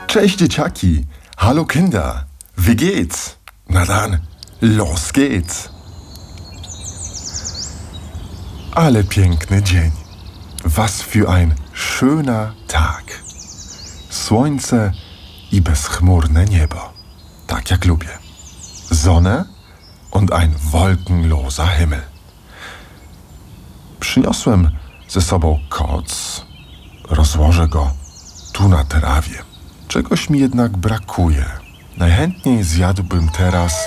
Cześć dzieciaki! Hallo Kinder! Wie geht's? Na dann, los geht's! Ale piękny dzień. Was für ein schöner Tag. Słońce i bezchmurne niebo. Tak jak lubię. Sonne und ein wolkenloser Himmel. Przyniosłem ze sobą koc. Rozłożę go tu na trawie. Czegoś mi jednak brakuje. Najchętniej zjadłbym teraz...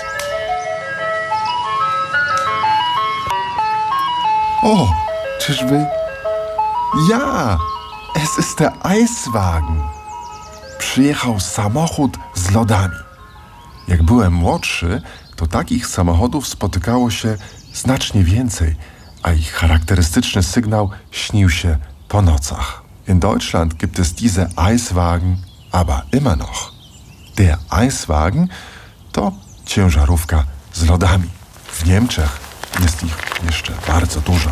O, czyżby... Ja, es ist der Eiswagen. Przyjechał samochód z lodami. Jak byłem młodszy, to takich samochodów spotykało się znacznie więcej, a ich charakterystyczny sygnał śnił się po nocach. In Deutschland gibt es diese Eiswagen aber immer noch. Der Eiswagen to ciężarówka z lodami. W Niemczech jest ich jeszcze bardzo dużo.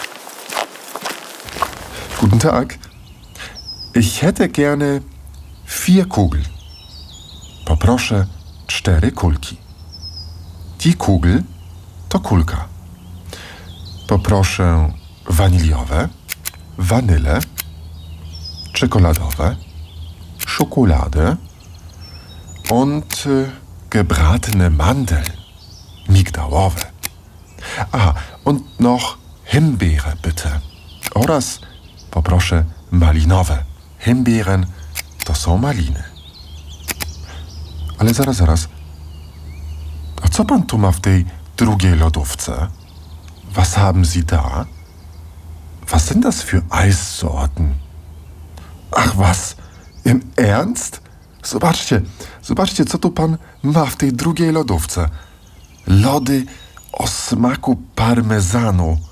Guten Tag. Ich hätte gerne 4 Kugeln. Poproszę 4 kulki. Die Kugel to kulka. Poproszę waniliowe, wanyle, czekoladowe, Schokolade und gebratene Mandeln, migdałowe. Und noch Himbeere bitte. Oraz poproszę malinowe. Himbeeren to są maliny. Ale zaraz. A co pan tu ma w tej drugiej lodówce? Was haben Sie da? Was sind das für Eissorten? Ach was, im Ernst? Zobaczcie, co tu pan ma w tej drugiej lodówce. Lody o smaku parmezanu.